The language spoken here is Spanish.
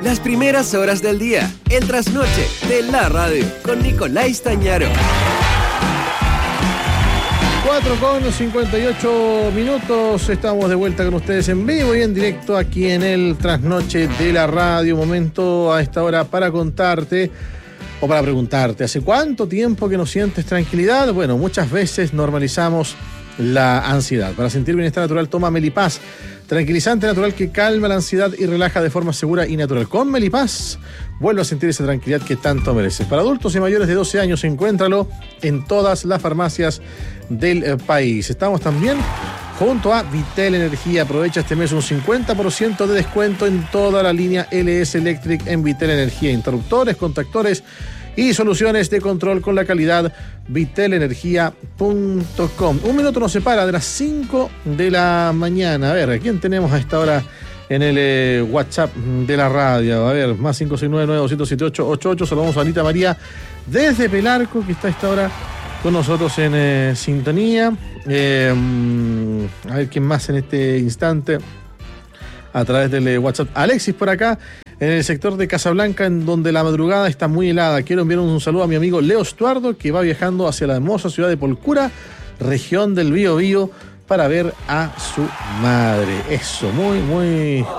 Las primeras horas del día, el trasnoche de la radio, con Nicolás Stañaro. 4:58, estamos de vuelta con ustedes en vivo y en directo aquí en el trasnoche de la radio. Momento a esta hora para contarte o para preguntarte, ¿hace cuánto tiempo que no sientes tranquilidad? Bueno, muchas veces normalizamos la ansiedad. Para sentir bienestar natural, toma Melipaz, tranquilizante natural que calma la ansiedad y relaja de forma segura y natural. Con Melipaz vuelve a sentir esa tranquilidad que tanto mereces. Para adultos y mayores de 12 años, encuéntralo en todas las farmacias del país. Estamos también junto a Vitel Energía. Aprovecha este mes un 50% de descuento en toda la línea LS Electric en Vitel Energía. Interruptores, contactores y soluciones de control con la calidad vitelenergia.com. Un minuto nos separa de las 5 de la mañana. A ver, ¿a quién tenemos a esta hora en el WhatsApp de la radio? A ver, más 569-9207-888. Saludamos a Anita María desde Pelarco, que está a esta hora con nosotros en sintonía. A ver quién más en este instante a través del WhatsApp. Alexis por acá, en el sector de Casablanca, en donde la madrugada está muy helada. Quiero enviar un saludo a mi amigo Leo Estuardo, que va viajando hacia la hermosa ciudad de Polcura, región del Biobío, para ver a su madre. Eso, muy